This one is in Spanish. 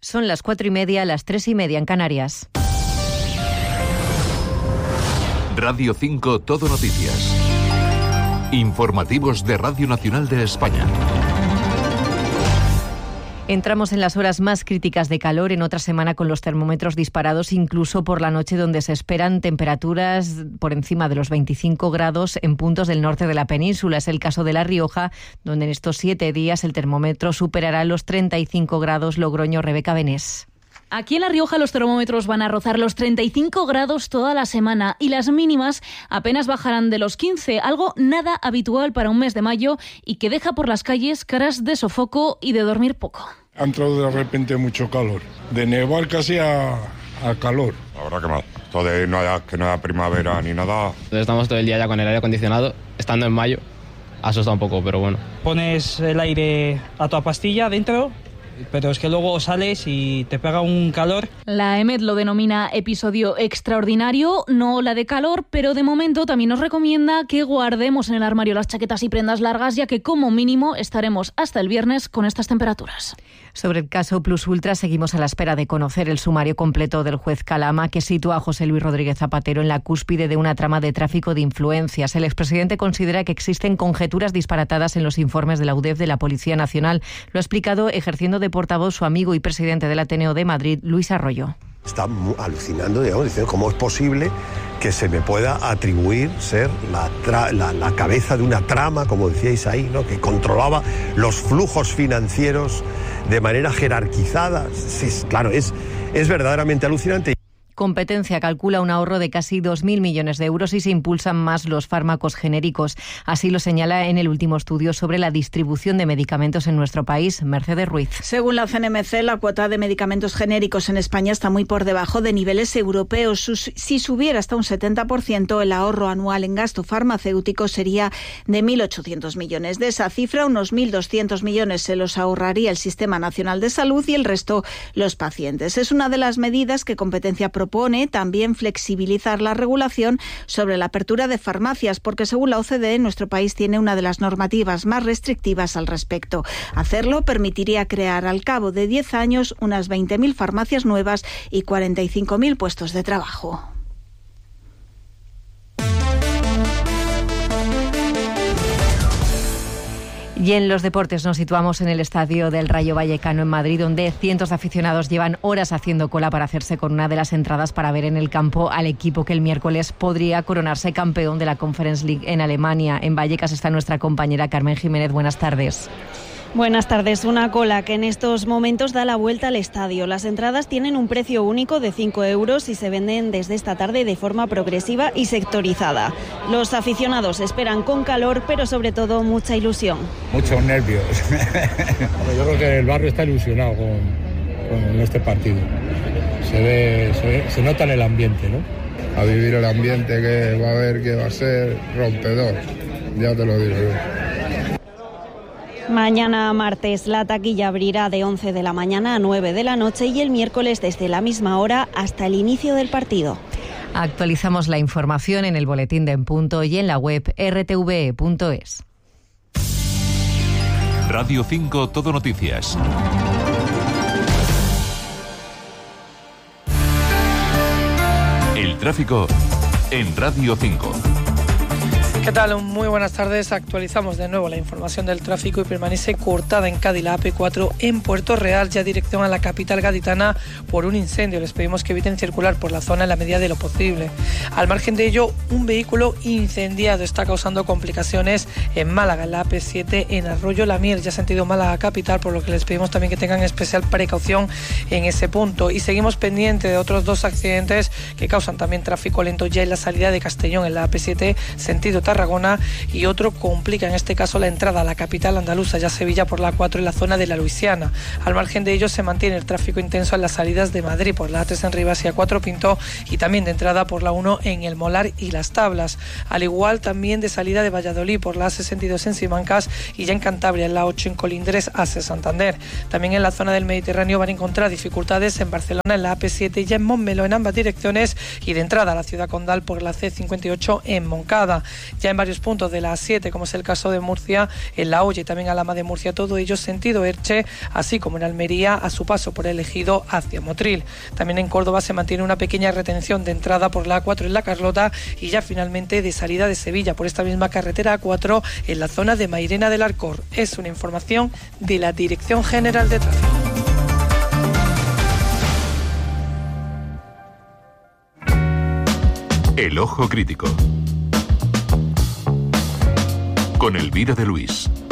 Son las 4:30, las 3:30 en Canarias. Radio 5 Todo Noticias. Informativos de Radio Nacional de España. Entramos en las horas más críticas de calor en otra semana con los termómetros disparados incluso por la noche, donde se esperan temperaturas por encima de los 25 grados en puntos del norte de la península. Es el caso de La Rioja, donde en estos 7 días el termómetro superará los 35 grados. Logroño, Rebeca Benés. Aquí en La Rioja los termómetros van a rozar los 35 grados toda la semana y las mínimas apenas bajarán de los 15, algo nada habitual para un mes de mayo y que deja por las calles caras de sofoco y de dormir poco. Ha entrado de repente mucho calor, de nevar casi a calor. La verdad que mal, esto de que no haya primavera ni nada. Estamos todo el día ya con el aire acondicionado, estando en mayo, asusta un poco, pero bueno. Pones el aire a toda pastilla dentro, pero es que luego sales y te pega un calor. La EMET lo denomina episodio extraordinario, no ola de calor, pero de momento también nos recomienda que guardemos en el armario las chaquetas y prendas largas, ya que como mínimo estaremos hasta el viernes con estas temperaturas. Sobre el caso Plus Ultra seguimos a la espera de conocer el sumario completo del juez Calama, que sitúa a José Luis Rodríguez Zapatero en la cúspide de una trama de tráfico de influencias. El expresidente considera que existen conjeturas disparatadas en los informes de la UDEF de la Policía Nacional. Lo ha explicado ejerciendo de portavoz su amigo y presidente del Ateneo de Madrid, Luis Arroyo. Está alucinando, digamos, diciendo cómo es posible que se me pueda atribuir ser la cabeza de una trama, como decíais ahí, ¿no?, que controlaba los flujos financieros de manera jerarquizada. Sí, claro, es verdaderamente alucinante. Competencia calcula un ahorro de casi 2.000 millones de euros si se impulsan más los fármacos genéricos. Así lo señala en el último estudio sobre la distribución de medicamentos en nuestro país, Mercedes Ruiz. Según la CNMC, la cuota de medicamentos genéricos en España está muy por debajo de niveles europeos. Si subiera hasta un 70%, el ahorro anual en gasto farmacéutico sería de 1.800 millones. De esa cifra, unos 1.200 millones se los ahorraría el Sistema Nacional de Salud y el resto los pacientes. Es una de las medidas que Competencia propone también flexibilizar la regulación sobre la apertura de farmacias, porque según la OCDE, nuestro país tiene una de las normativas más restrictivas al respecto. Hacerlo permitiría crear al cabo de 10 años unas 20.000 farmacias nuevas y 45.000 puestos de trabajo. Y en los deportes nos situamos en el estadio del Rayo Vallecano en Madrid, donde cientos de aficionados llevan horas haciendo cola para hacerse con una de las entradas para ver en el campo al equipo que el miércoles podría coronarse campeón de la Conference League en Alemania. En Vallecas está nuestra compañera Carmen Jiménez. Buenas tardes. Buenas tardes. Una cola que en estos momentos da la vuelta al estadio. Las entradas tienen un precio único de 5 euros y se venden desde esta tarde de forma progresiva y sectorizada. Los aficionados esperan con calor, pero sobre todo mucha ilusión. Muchos nervios. Yo creo que el barrio está ilusionado con este partido. Se nota en el ambiente, ¿no? A vivir el ambiente que va a haber, que va a ser rompedor. Ya te lo digo yo. Mañana martes la taquilla abrirá de 11 de la mañana a 9 de la noche y el miércoles desde la misma hora hasta el inicio del partido. Actualizamos la información en el boletín de En Punto y en la web rtve.es. Radio 5 Todo Noticias. El tráfico en Radio 5. ¿Qué tal? Muy buenas tardes. Actualizamos de nuevo la información del tráfico y permanece cortada en Cádiz la AP4 en Puerto Real, ya dirección a la capital gaditana por un incendio. Les pedimos que eviten circular por la zona en la medida de lo posible. Al margen de ello, un vehículo incendiado está causando complicaciones en Málaga, en la AP7 en Arroyo La Miel, ya sentido Málaga capital, por lo que les pedimos también que tengan especial precaución en ese punto. Y seguimos pendiente de otros 2 accidentes que causan también tráfico lento ya en la salida de Castellón, en la AP7 sentido Tarragona, y otro complica en este caso la entrada a la capital andaluza, ya Sevilla, por la A4 en la zona de la Luisiana. Al margen de ello se mantiene el tráfico intenso en las salidas de Madrid por la A3 en Rivas y A4 Pinto, y también de entrada por la 1 en El Molar y Las Tablas, al igual también de salida de Valladolid por la A62 en Simancas y ya en Cantabria en la 8 en Colindres hacia Santander. También en la zona del Mediterráneo van a encontrar dificultades en Barcelona en la AP7 y ya en Montmeló en ambas direcciones, y de entrada a la ciudad condal por la C58 en Moncada. Ya Ya en varios puntos de la A7, como es el caso de Murcia, en La Hoya y también Alhama de Murcia, todo ello sentido Elche, así como en Almería a su paso por el Ejido hacia Motril. También en Córdoba se mantiene una pequeña retención de entrada por la A4 en La Carlota y ya finalmente de salida de Sevilla por esta misma carretera A4 en la zona de Mairena del Arcor. Es una información de la Dirección General de Tráfico. El Ojo Crítico con Elvira de Luis.